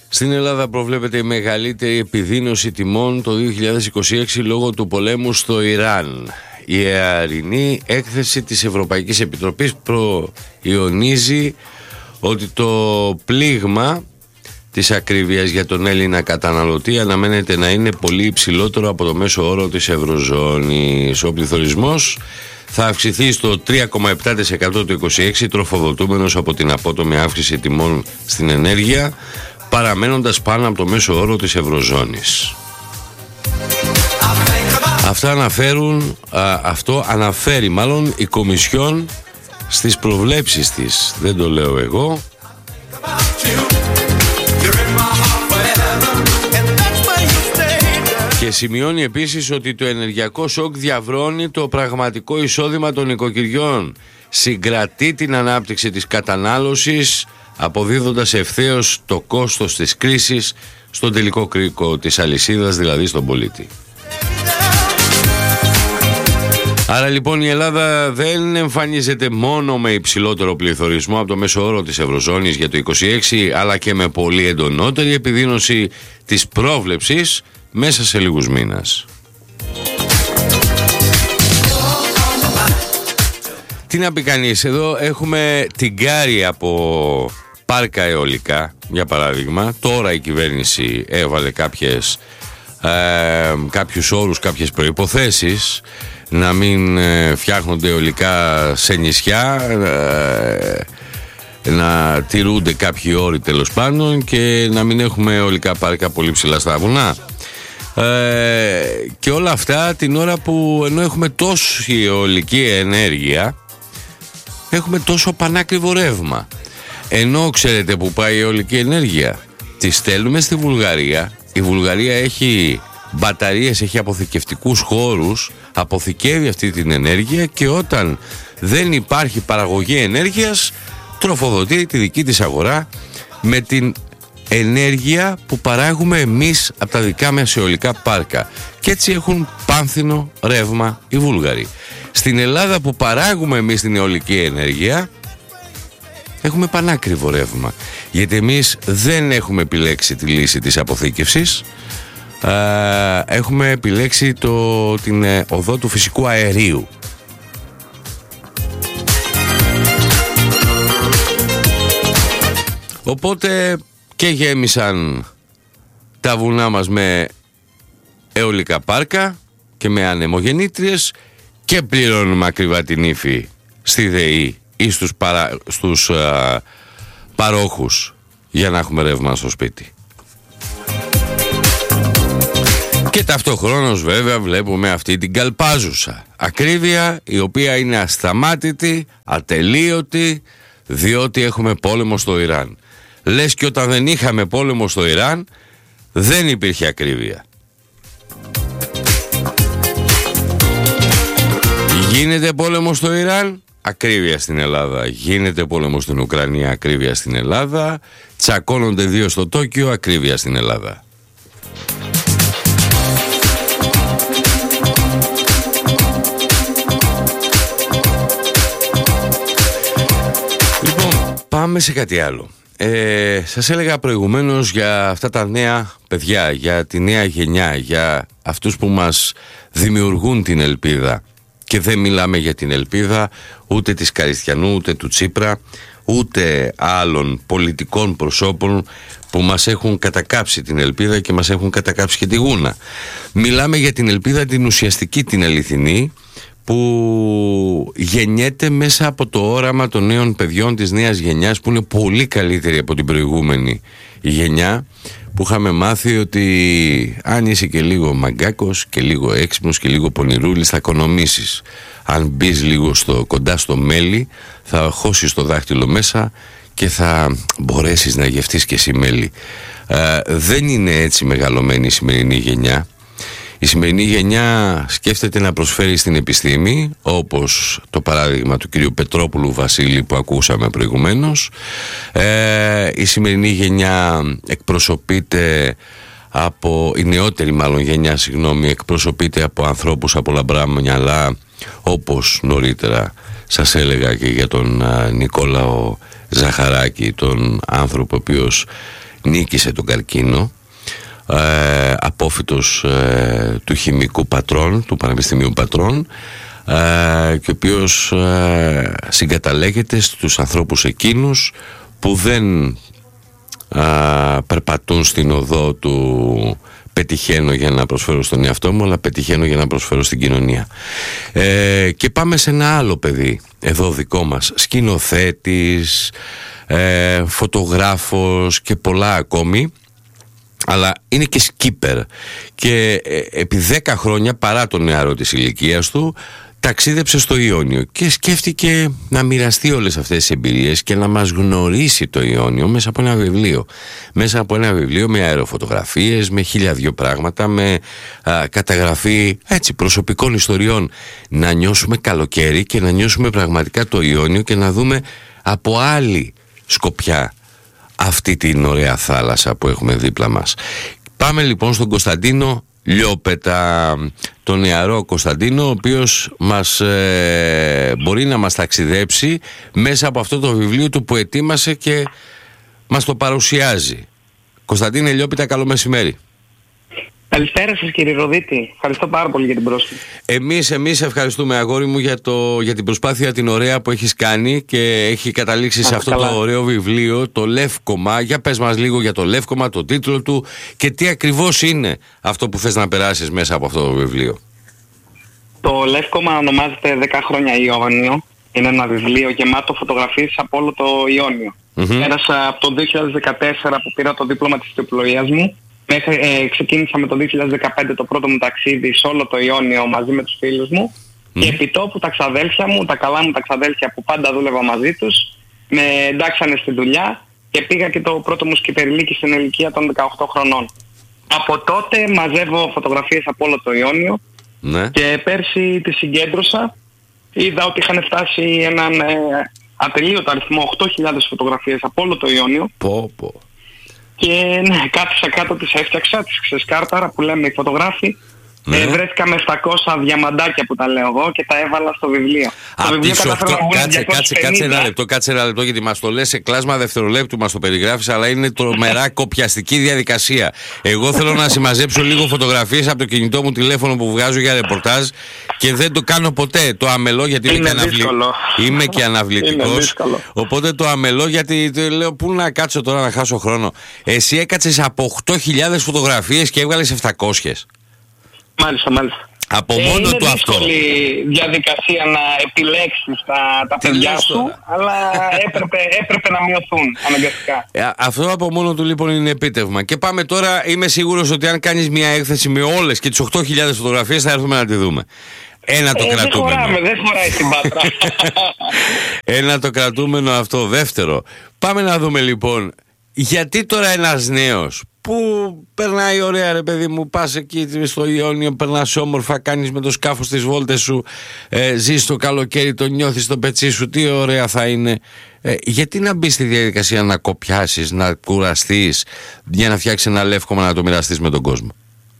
Στην Ελλάδα προβλέπεται η μεγαλύτερη επιδείνωση τιμών το 2026 λόγω του πολέμου στο Ιράν. Η εαρινή έκθεση της Ευρωπαϊκής Επιτροπής προϊονίζει ότι το πλήγμα της ακρίβειας για τον Έλληνα καταναλωτή αναμένεται να είναι πολύ υψηλότερο από το μέσο όρο της Ευρωζώνης. Ο πληθωρισμός θα αυξηθεί στο 3,7% το 2026, τροφοδοτούμενος από την απότομη αύξηση τιμών στην ενέργεια, παραμένοντας πάνω από το μέσο όρο της Ευρωζώνης. Αυτό αναφέρει μάλλον η Κομισιόν στις προβλέψεις της, δεν το λέω εγώ. Και σημειώνει επίσης ότι το ενεργειακό σοκ διαβρώνει το πραγματικό εισόδημα των νοικοκυριών, συγκρατεί την ανάπτυξη της κατανάλωσης, αποδίδοντας ευθέως το κόστος της κρίσης στον τελικό κρίκο της αλυσίδας, δηλαδή στον πολίτη. Άρα λοιπόν η Ελλάδα δεν εμφανίζεται μόνο με υψηλότερο πληθωρισμό από το μέσο όρο της Ευρωζώνης για το 2026, αλλά και με πολύ εντονότερη επιδείνωση της πρόβλεψης μέσα σε λίγους μήνες. Τι να πει κανείς, εδώ έχουμε την Κάρη από πάρκα αιωλικά, για παράδειγμα. Τώρα η κυβέρνηση έβαλε κάποιους όρους, κάποιες προϋποθέσεις, να μην φτιάχνονται αιωλικά σε νησιά, να τηρούνται κάποιοι όροι τέλος πάντων και να μην έχουμε αιωλικά πάρκα πολύ ψηλά στα βουνά. Και όλα αυτά την ώρα που ενώ έχουμε τόση αιωλική ενέργεια, έχουμε τόσο πανάκριβο ρεύμα. Ενώ ξέρετε που πάει η αιωλική ενέργεια? Τη στέλνουμε στη Βουλγαρία. Η Βουλγαρία έχει μπαταρίες, έχει αποθηκευτικούς χώρους, αποθηκεύει αυτή την ενέργεια και όταν δεν υπάρχει παραγωγή ενέργειας, τροφοδοτεί τη δική της αγορά με την ενέργεια που παράγουμε εμείς από τα δικά μας αιωλικά πάρκα. Και έτσι έχουν πάνθινο ρεύμα οι Βούλγαροι. Στην Ελλάδα που παράγουμε εμείς την αιωλική ενέργεια, έχουμε πανάκριβο ρεύμα, γιατί εμείς δεν έχουμε επιλέξει τη λύση της αποθήκευσης, έχουμε επιλέξει την οδό του φυσικού αερίου. Οπότε και γέμισαν τα βουνά μας με αιωλικά πάρκα και με ανεμογεννήτριες και πληρώνουμε ακριβά την ύφη στη ΔΕΗ ή στους παρόχους για να έχουμε ρεύμα στο σπίτι. Και ταυτοχρόνως βέβαια βλέπουμε αυτή την καλπάζουσα ακρίβεια, η οποία είναι ασταμάτητη, ατελείωτη, διότι έχουμε πόλεμο στο Ιράν. Λες και όταν δεν είχαμε πόλεμο στο Ιράν δεν υπήρχε ακρίβεια. Γίνεται πόλεμο στο Ιράν, ακρίβεια στην Ελλάδα. Γίνεται πόλεμο στην Ουκρανία, ακρίβεια στην Ελλάδα. Τσακώνονται δύο στο Τόκιο, ακρίβεια στην Ελλάδα. Λοιπόν, πάμε σε κάτι άλλο. Σας έλεγα προηγουμένως για αυτά τα νέα παιδιά, για τη νέα γενιά, για αυτούς που μας δημιουργούν την ελπίδα. Και δεν μιλάμε για την ελπίδα ούτε της Καριστιανού, ούτε του Τσίπρα, ούτε άλλων πολιτικών προσώπων που μας έχουν κατακάψει την ελπίδα και μας έχουν κατακάψει και τη γούνα. Μιλάμε για την ελπίδα την ουσιαστική, την αληθινή, που γεννιέται μέσα από το όραμα των νέων παιδιών της νέας γενιάς, που είναι πολύ καλύτερη από την προηγούμενη γενιά, που είχαμε μάθει ότι αν είσαι και λίγο μαγκάκος και λίγο έξυπνος και λίγο πονηρούλης θα οικονομήσεις. Αν μπεις λίγο κοντά στο μέλι θα χώσεις το δάχτυλο μέσα και θα μπορέσεις να γευτείς και εσύ μέλι. Δεν είναι έτσι μεγαλωμένη η σημερινή γενιά. Η σημερινή γενιά σκέφτεται να προσφέρει στην επιστήμη, όπως το παράδειγμα του κυρίου Πετρόπουλου Βασίλη που ακούσαμε προηγουμένως. Η σημερινή γενιά εκπροσωπείται από, η νεότερη μάλλον γενιά, εκπροσωπείται από ανθρώπους από λαμπρά μυαλά, όπως νωρίτερα σας έλεγα και για τον Νικόλαο Ζαχαράκη, τον άνθρωπο ο οποίος νίκησε τον καρκίνο, απόφοιτος του χημικού Πατρών, του Πανεπιστημίου Πατρών, και ο οποίος συγκαταλέγεται στους ανθρώπους εκείνους που δεν περπατούν στην οδό του πετυχαίνω για να προσφέρω στον εαυτό μου, αλλά πετυχαίνω για να προσφέρω στην κοινωνία. Και πάμε σε ένα άλλο παιδί εδώ δικό μας, σκηνοθέτης, φωτογράφος και πολλά ακόμη, αλλά είναι και σκίπερ και επί 10 χρόνια, παρά τον νεαρό της ηλικίας του, ταξίδεψε στο Ιόνιο και σκέφτηκε να μοιραστεί όλες αυτές τις εμπειρίες και να μας γνωρίσει το Ιόνιο μέσα από ένα βιβλίο. Μέσα από ένα βιβλίο με αεροφωτογραφίες, με 1002 πράγματα, με καταγραφή έτσι προσωπικών ιστοριών. Να νιώσουμε καλοκαίρι και να νιώσουμε πραγματικά το Ιόνιο και να δούμε από άλλη σκοπιά αυτή την ωραία θάλασσα που έχουμε δίπλα μας. Πάμε λοιπόν στον Κωνσταντίνο Λιόπετα, τον νεαρό Κωνσταντίνο, ο οποίος μπορεί να μας ταξιδέψει μέσα από αυτό το βιβλίο του που ετοίμασε και μας το παρουσιάζει. Κωνσταντίνε Λιόπετα, καλό μεσημέρι. Καλησπέρα σας κύριε Ροδίτη. Ευχαριστώ πάρα πολύ για την πρόσκληση. Εμείς ευχαριστούμε, αγόρι μου, για την προσπάθεια την ωραία που έχεις κάνει και έχει καταλήξει σε αυτό το ωραίο βιβλίο, το Λεύκομα. Για πες μας λίγο για το Λεύκομα, το τίτλο του και τι ακριβώς είναι αυτό που θες να περάσεις μέσα από αυτό το βιβλίο. Το Λεύκομα ονομάζεται 10 χρόνια Ιόνιο. Είναι ένα βιβλίο γεμάτο φωτογραφίες από όλο το Ιόνιο. Πέρασα από το 2014 που πήρα το δίπλωμα της τυπολογίας μου. Ξεκίνησα με το 2015 το πρώτο μου ταξίδι σε όλο το Ιόνιο μαζί με τους φίλους μου και επί τόπου τα ξαδέλφια μου, τα καλά μου τα ξαδέλφια που πάντα δούλευα μαζί τους, με εντάξανε στη δουλειά και πήγα και το πρώτο μου σκυπεριλίκι στην ηλικία των 18 χρονών. Από τότε μαζεύω φωτογραφίες από όλο το Ιόνιο και πέρσι τη συγκέντρωσα. Είδα ότι είχαν φτάσει έναν ατελείωτο αριθμό 8.000 φωτογραφίες από όλο το Ιόνιο. Και ναι, κάθισα κάτω, τις έφτιαξα, τις ξεσκάρταρα που λέμε οι φωτογράφοι. Βρέθηκα με 700 διαμαντάκια που τα λέω εγώ και τα έβαλα στο βιβλίο. Το βιβλίο Κάτσε ένα λεπτό, γιατί μας το λες σε κλάσμα δευτερολέπτου, μας το περιγράφεις, αλλά είναι τρομερά κοπιαστική διαδικασία. Εγώ θέλω να συμμαζέψω λίγο φωτογραφίες από το κινητό μου τηλέφωνο που βγάζω για ρεπορτάζ και δεν το κάνω ποτέ. Το αμελώ γιατί είμαι και αναβλητικός. Οπότε το αμελώ γιατί λέω πού να κάτσω τώρα να χάσω χρόνο. Εσύ έκατσες από 8.000 φωτογραφίες και έβγαλες 700. Μάλιστα. Από μόνο του αυτό. Είναι δύσκολη διαδικασία να επιλέξεις τα παιδιά σου, αλλά έπρεπε να μειωθούν αναγκαστικά. Αυτό από μόνο του λοιπόν είναι επίτευγμα. Και πάμε τώρα, είμαι σίγουρος ότι αν κάνεις μια έκθεση με όλες και τις 8.000 φωτογραφίες θα έρθουμε να τη δούμε. Ένα το κρατούμενο. Δεν χωράει στην Πάτρα. Ένα το κρατούμενο αυτό. Δεύτερο, πάμε να δούμε λοιπόν, γιατί τώρα ένας νέος που περνάει ωραία, ρε παιδί μου, πας εκεί στο Ιόνιο, περνάς όμορφα, κάνεις με το σκάφος τις βόλτες σου, ζεις το καλοκαίρι, το νιώθεις στο πετσί σου, τι ωραία θα είναι. Γιατί να μπεις στη διαδικασία να κοπιάσεις, να κουραστείς για να φτιάξεις ένα Λεύκομα να το μοιραστείς με τον κόσμο?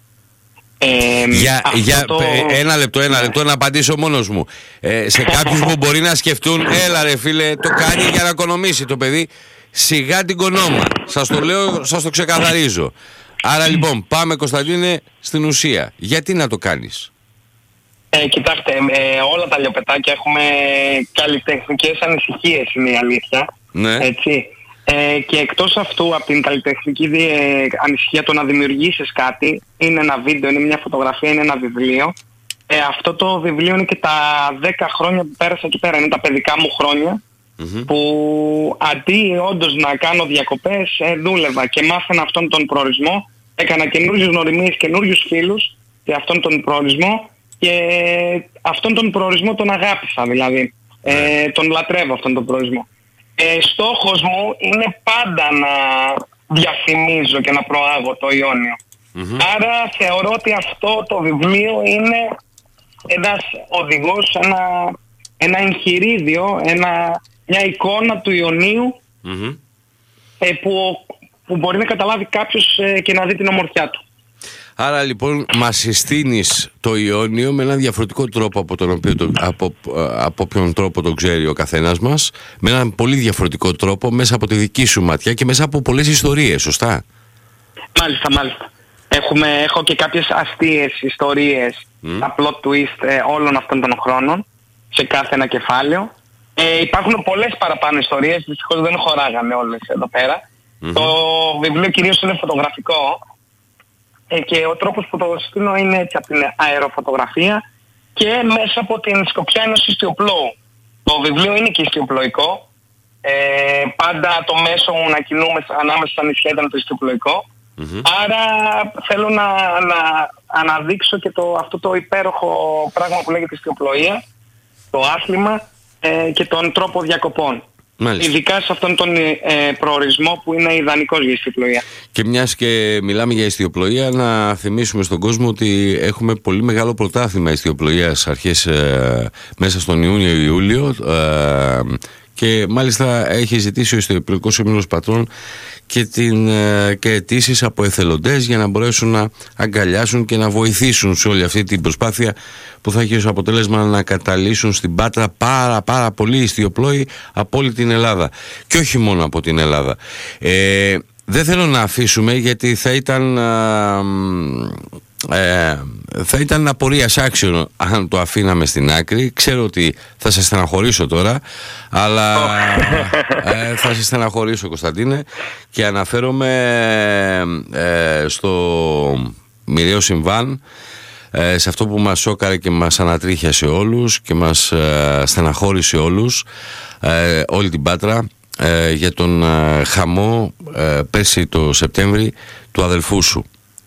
Ένα λεπτό να απαντήσω μόνος μου. Σε κάποιους που μπορεί να σκεφτούν, έλα ρε φίλε, το κάνει για να οικονομήσει το παιδί. Σιγά την κονόμα. Σας το λέω, σας το ξεκαθαρίζω. Άρα λοιπόν πάμε, Κωνσταντίνε, στην ουσία. Γιατί να το κάνεις? Κοιτάξτε, όλα τα λιοπετάκια έχουμε καλλιτεχνικές ανησυχίες, είναι η αλήθεια. Ναι. Έτσι. Και εκτός αυτού, από την καλλιτεχνική ανησυχία, το να δημιουργήσεις κάτι, είναι ένα βίντεο, είναι μια φωτογραφία, είναι ένα βιβλίο. Αυτό το βιβλίο είναι και τα 10 χρόνια που πέρασα εκεί πέρα, είναι τα παιδικά μου χρόνια. Που αντί όντως να κάνω διακοπές, δούλευα και μάθαινα αυτόν τον προορισμό. Έκανα καινούριους γνωριμίες, καινούριους φίλους σε αυτόν τον προορισμό και αυτόν τον προορισμό τον αγάπησα, δηλαδή. Τον λατρεύω αυτόν τον προορισμό. Στόχος μου είναι πάντα να διαφημίζω και να προάγω το Ιόνιο. Άρα θεωρώ ότι αυτό το βιβλίο είναι ένας οδηγός, ένα εγχειρίδιο, μια εικόνα του Ιωνίου που μπορεί να καταλάβει κάποιος και να δει την ομορφιά του. Άρα λοιπόν μας συστήνεις το Ιόνιο με έναν διαφορετικό τρόπο από τον οποίο από ποιον τρόπο τον ξέρει ο καθένας μας, με έναν πολύ διαφορετικό τρόπο, μέσα από τη δική σου ματιά και μέσα από πολλές ιστορίες, σωστά? Μάλιστα. Έχω και κάποιες αστείες ιστορίες, τα plot twist όλων αυτών των χρόνων, σε κάθε ένα κεφάλαιο. Υπάρχουν πολλές παραπάνω ιστορίες, δυστυχώς δεν χωράγαμε όλες εδώ πέρα. Το βιβλίο κυρίως είναι φωτογραφικό και ο τρόπος που το στείλω είναι έτσι από την αεροφωτογραφία και μέσα από την σκοπιά ενός ιστιοπλώου. Το βιβλίο είναι και ιστιοπλοϊκό. Πάντα το μέσο μου να κινούμε ανάμεσα στα νησιά ήταν το ιστιοπλοϊκό. Άρα θέλω να αναδείξω και αυτό το υπέροχο πράγμα που λέγεται ιστιοπλοεία, το άθλημα και τον τρόπο διακοπών. Μάλιστα. Ειδικά σε αυτόν τον προορισμό που είναι ιδανικός για ιστιοπλοεία. Και μιας και μιλάμε για ιστιοπλοεία, να θυμίσουμε στον κόσμο ότι έχουμε πολύ μεγάλο πρωτάθλημα ιστιοπλοείας αρχές μέσα στον Ιούνιο-Ιούλιο και μάλιστα έχει ζητήσει ο Ιστιοπλοϊκός Σύμβουλος Πατρών και αιτήσεις από εθελοντές για να μπορέσουν να αγκαλιάσουν και να βοηθήσουν σε όλη αυτή την προσπάθεια που θα έχει ως αποτέλεσμα να καταλύσουν στην Πάτρα πάρα πολλοί ιστιοπλόοι από όλη την Ελλάδα και όχι μόνο από την Ελλάδα. Δεν θέλω να αφήσουμε, γιατί θα ήταν απορίας άξιο αν το αφήναμε στην άκρη. Ξέρω ότι θα σε στεναχωρήσω τώρα, αλλά θα σε στεναχωρήσω, Κωνσταντίνε, και αναφέρομαι στο μοιραίο συμβάν, σε αυτό που μας σόκαρε και μας ανατρίχιασε όλους και μας στεναχώρησε όλους, όλη την Πάτρα, για τον χαμό πέρσι το Σεπτέμβρη του αδελφού σου.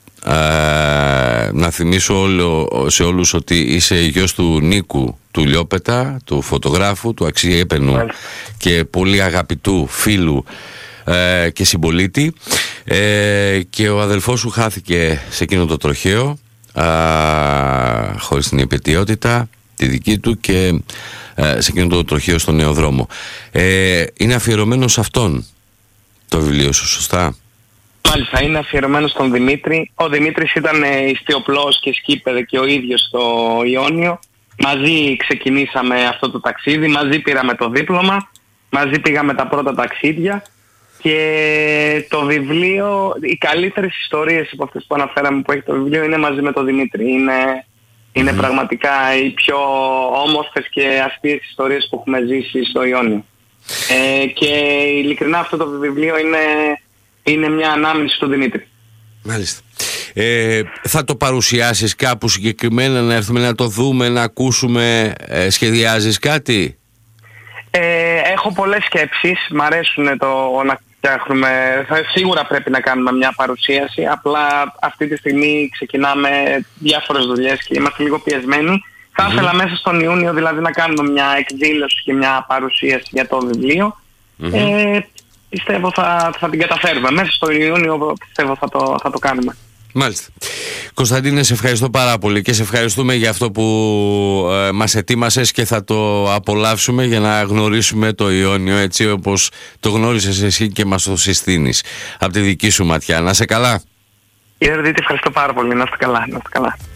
Να θυμίσω σε όλους ότι είσαι γιος του Νίκου του Λιόπετα, του φωτογράφου, του αξιέπαινου και πολύ αγαπητού φίλου και συμπολίτη, και ο αδελφός σου χάθηκε σε εκείνο το τροχαίο χωρίς την επαιτειότητα τη δική του και σε εκείνο το τροχαίο στο Νεοδρόμο. Είναι αφιερωμένο σε αυτόν το βιβλίο σου, σωστά? Μάλιστα, είναι αφιερωμένο στον Δημήτρη. Ο Δημήτρης ήταν ιστιοπλώος και σκύπεδε και ο ίδιος στο Ιόνιο. Μαζί ξεκινήσαμε αυτό το ταξίδι, μαζί πήραμε το δίπλωμα, μαζί πήγαμε τα πρώτα ταξίδια και το βιβλίο, οι καλύτερες ιστορίες από αυτές που αναφέραμε που έχει το βιβλίο είναι μαζί με τον Δημήτρη. Είναι πραγματικά οι πιο όμορφες και αστείες ιστορίες που έχουμε ζήσει στο Ιόνιο. Και ειλικρινά αυτό το βιβλίο είναι μια ανάμνηση του Δημήτρη. Μάλιστα. Θα το παρουσιάσεις κάπου συγκεκριμένα, να έρθουμε να το δούμε, να ακούσουμε? Σχεδιάζεις κάτι? Έχω πολλές σκέψεις. Μ' αρέσουν να φτιάχνουμε. Σίγουρα πρέπει να κάνουμε μια παρουσίαση. Απλά αυτή τη στιγμή ξεκινάμε διάφορες δουλειές και είμαστε λίγο πιεσμένοι. Θα ήθελα μέσα στον Ιούνιο δηλαδή να κάνουμε μια εκδήλωση και μια παρουσίαση για το βιβλίο. Πιστεύω θα την καταφέρουμε. Μέσα στο Ιούνιο πιστεύω θα το κάνουμε. Μάλιστα. Κωνσταντίνε, σε ευχαριστώ πάρα πολύ και σε ευχαριστούμε για αυτό που μας ετοίμασες και θα το απολαύσουμε για να γνωρίσουμε το Ιόνιο έτσι όπως το γνώρισες εσύ και μας το συστήνεις από τη δική σου ματιά. Να είσαι καλά. Κύριε Ροδίτη, ευχαριστώ πάρα πολύ. Να είστε καλά.